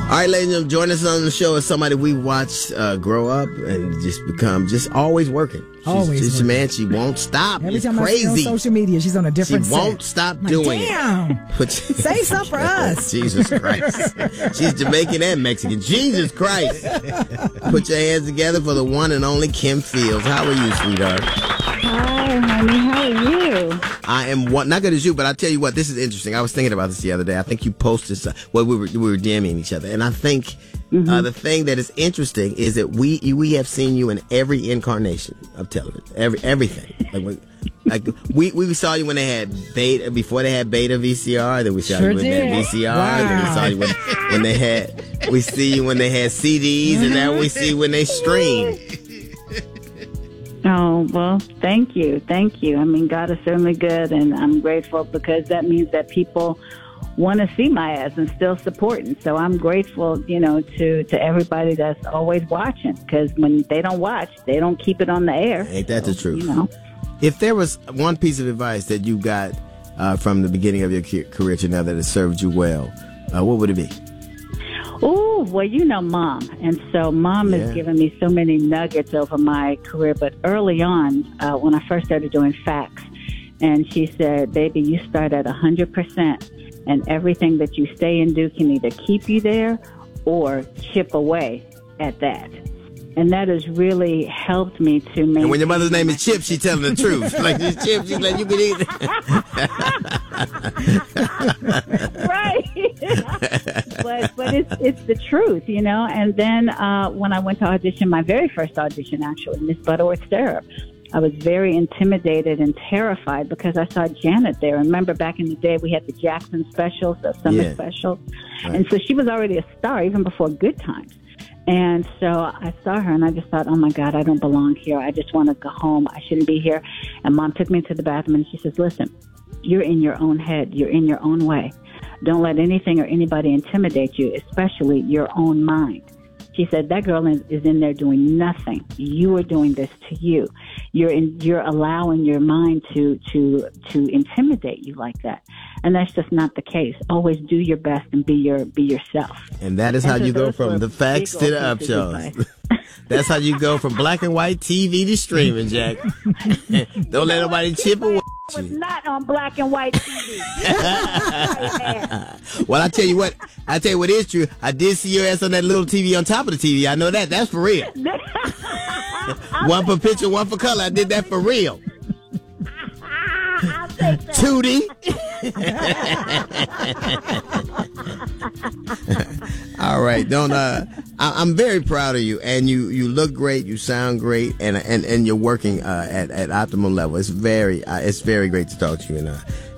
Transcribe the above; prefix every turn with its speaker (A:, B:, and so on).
A: right, ladies and gentlemen, join us on the show as somebody we watched grow up and just become just always working. She's man, she won't stop.
B: Every
A: it's
B: time
A: crazy.
B: I see her on social media, she's on a different
A: She won't stop doing it.
B: Say something for us.
A: Jesus Christ. She's Jamaican and Mexican. Jesus Christ. Put your hands together for the one and only Kim Fields. How are you, sweetheart?
C: Hi, honey. How are you?
A: I am not good as you, but I'll tell you what, this is interesting. I was thinking about this the other day. I think you posted we were DMing each other, and I think the thing that is interesting is that we have seen you in every incarnation of television, everything. We saw you when they had beta, before they had beta VCR. Then we saw you when they had VCR.
B: Wow.
A: Then we saw you when they had. We see you when they had CDs, and now we see when they stream.
C: Oh, well, thank you. Thank you. I mean, God is certainly good, and I'm grateful because that means that people want to see my ass and still supporting. So I'm grateful, to everybody that's always watching, because when they don't watch, they don't keep it on the air.
A: Ain't that the truth?
C: If
A: there was one piece of advice that you got from the beginning of your career to now that has served you well, what would it be?
C: Oh, well, Mom. And so Mom has given me so many nuggets over my career. But early on, when I first started doing facts, and she said, baby, you start at 100%, and everything that you say and do can either keep you there or chip away at that. And that has really helped me to make.
A: And when your mother's name is Chip, she's telling the truth. Like this Chip, she's like, you can eat it.
C: Right. but it's the truth, And then when I went to audition, my very first audition, actually, Miss Butterworth Syrup, I was very intimidated and terrified because I saw Janet there. Remember back in the day, we had the Jackson specials, the summer specials. Right. And so she was already a star even before Good Times. And so I saw her and I just thought, oh my God, I don't belong here. I just want to go home. I shouldn't be here. And Mom took me into the bathroom and she says, listen, you're in your own head. You're in your own way. Don't let anything or anybody intimidate you, especially your own mind. She said, that girl is in there doing nothing. You are doing this to you. You're allowing your mind to intimidate you like that. And that's just not the case. Always do your best and be yourself.
A: And that is how you go from the facts to the up shows. That's how you go from black and white TV to streaming, Jack. Don't let nobody chip away.
C: I was not on black and white TV.
A: Well, I tell you what is true. I did see your ass on that little TV on top of the TV. I know that. That's for real. One for picture, one for color. I did that for real.
C: I'll take that.
A: Tootie. All right, I'm very proud of you, and you look great, you sound great, and you're working at optimal level. It's very great to talk to you, and